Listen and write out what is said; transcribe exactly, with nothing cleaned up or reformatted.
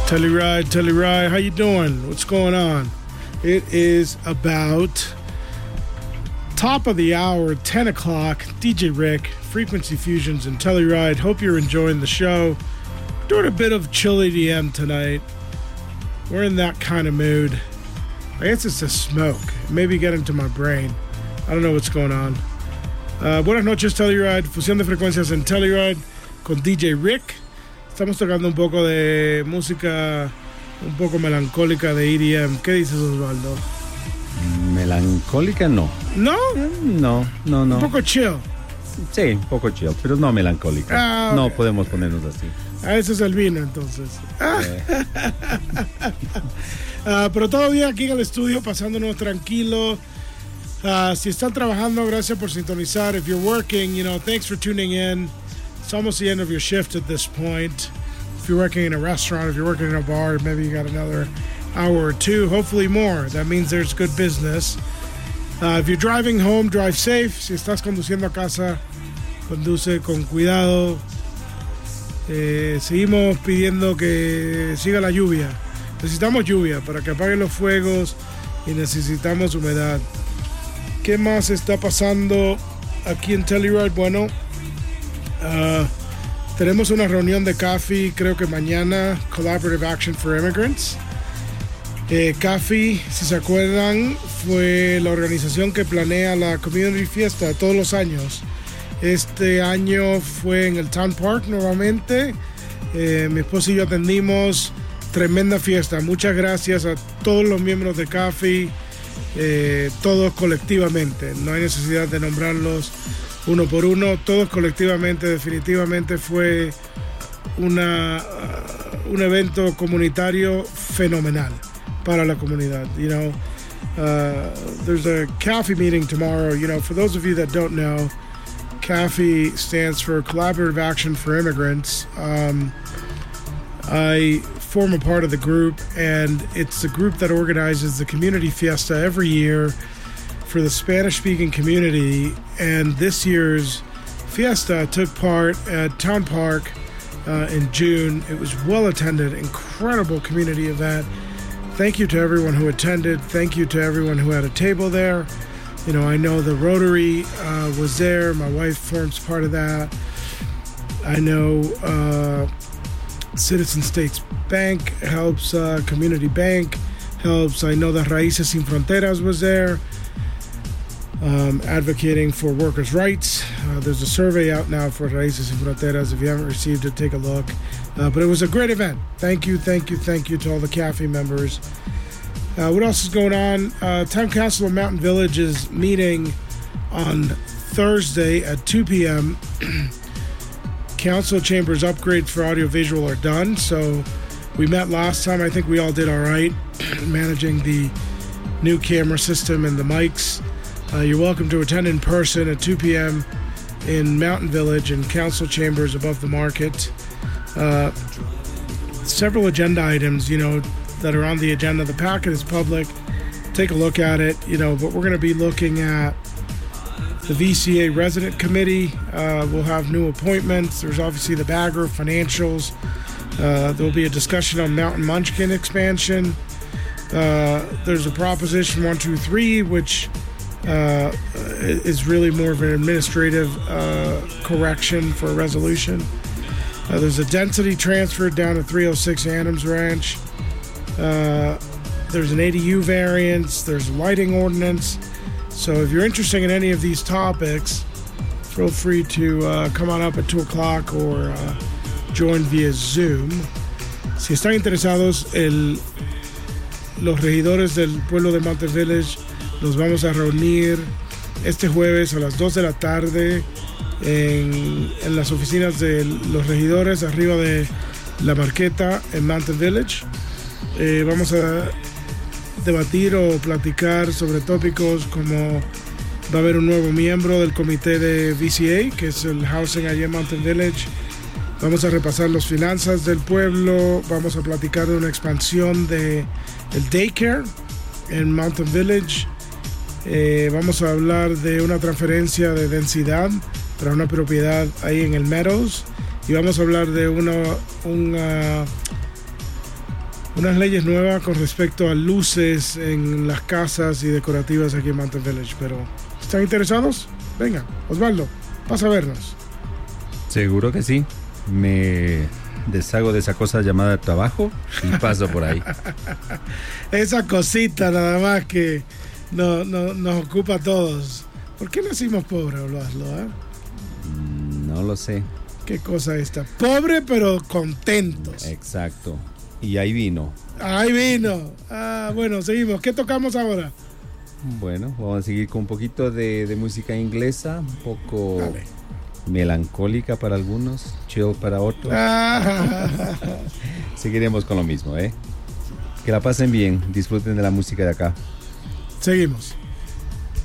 Telluride, Telluride, how you doing? What's going on? It is about top of the hour, ten o'clock. D J Rick, Frequency Fusions and Telluride. Hope you're enjoying the show. Doing a bit of chill E D M tonight. We're in that kind of mood. I guess it's the smoke. Maybe get into my brain. I don't know what's going on. Uh, buenas noches, Telluride. Fusión de frecuencias en Telluride con D J Rick. Estamos tocando un poco de música un poco melancólica de E D M. ¿Qué dices, Osvaldo? Melancólica no. ¿No? No, no, no. Un poco chill. Sí, un poco chill, pero no melancólica. Ah, okay. No podemos ponernos así. Ah, ese es el vino, entonces. Eh. uh, pero todo bien aquí en el estudio, pasándonos tranquilo. Uh, si están trabajando, gracias por sintonizar. If you're working, you know, thanks for tuning in. It's almost the end of your shift at this point. If you're working in a restaurant, if you're working in a bar, maybe you got another hour or two, hopefully more. That means there's good business. Uh, if you're driving home, drive safe. Si estás conduciendo a casa, conduce con cuidado. Eh, seguimos pidiendo que siga la lluvia. Necesitamos lluvia para que apaguen los fuegos y necesitamos humedad. ¿Qué más está pasando aquí en Telluride? Bueno, uh, tenemos una reunión de C A F I, creo que mañana, Collaborative Action for Immigrants. Eh, C A F I, si se acuerdan, fue la organización que planea la Community Fiesta todos los años. Este año fue en el Town Park nuevamente. Eh, mi esposo y yo atendimos. Tremenda fiesta. Muchas gracias a todos los miembros de C A F I, eh, todos colectivamente. No hay necesidad de nombrarlos uno por uno. Todos colectivamente, definitivamente fue una, uh, un evento comunitario fenomenal para la comunidad. You know, uh, there's a C A F I meeting tomorrow. You know, for those of you that don't know, C A F I stands for Collaborative Action for Immigrants. Um, I form a part of the group, and it's the group that organizes the community fiesta every year for the Spanish-speaking community. And this year's fiesta took part at Town Park uh, in June. It was well attended, incredible community event. Thank you to everyone who attended. Thank you to everyone who had a table there. You know, I know the Rotary uh, was there. My wife forms part of that. I know uh, Citizen States Bank helps, uh, Community Bank helps. I know that Raíces Sin Fronteras was there, um, advocating for workers' rights. Uh, there's a survey out now for Raíces Sin Fronteras. If you haven't received it, take a look. Uh, but it was a great event. Thank you, thank you, thank you to all the C A F I members. Uh, what else is going on? Uh, Town Council of Mountain Village is meeting on Thursday at two p.m. Council chambers upgrades for audiovisual are done. So we met last time. I think we all did all right managing the new camera system and the mics. Uh, you're welcome to attend in person at two p.m. in Mountain Village and council chambers above the market. Uh, several agenda items, you know, that are on the agenda. The packet is public. Take a look at it, you know, but we're going to be looking at the V C A Resident Committee. Uh, we'll have new appointments. There's obviously the Bagger financials. Uh, there'll be a discussion on Mountain Munchkin expansion. Uh, there's a Proposition one two three, which uh, is really more of an administrative uh, correction for a resolution. Uh, there's a density transfer down to three oh six Adams Ranch. Uh, there's an A D U variance, there's a lighting ordinance. So if you're interested in any of these topics, feel free to uh, come on up at two o'clock or uh, join via Zoom. Si están interesados, el, los regidores del pueblo de Mountain Village nos vamos a reunir este jueves a las dos de la tarde en, en las oficinas de los regidores arriba de la Marqueta en Mountain Village. Eh, vamos a debatir o platicar sobre tópicos como va a haber un nuevo miembro del comité de V C A, que es el housing allí en Mountain Village. Vamos a repasar las finanzas del pueblo, vamos a platicar de una expansión de el daycare en Mountain Village. Eh, vamos a hablar de una transferencia de densidad para una propiedad ahí en el Meadows. Y vamos a hablar de una, una unas leyes nuevas con respecto a luces en las casas y decorativas aquí en Mountain Village. Pero, ¿están interesados? Venga, Osvaldo, pasa a vernos. Seguro que sí. Me deshago de esa cosa llamada trabajo y paso por ahí. Esa cosita nada más que no, no, nos ocupa a todos. ¿Por qué nacimos pobres, Osvaldo? ¿Eh? No lo sé. ¿Qué cosa esta? Pobre pero contentos. Exacto. Y ahí vino. Ahí vino. Ah, bueno, seguimos. ¿Qué tocamos ahora? Bueno, vamos a seguir con un poquito de, de música inglesa, un poco Dale. Melancólica para algunos, chill para otros. Ah. Seguiremos con lo mismo, ¿eh? Que la pasen bien, disfruten de la música de acá. Seguimos.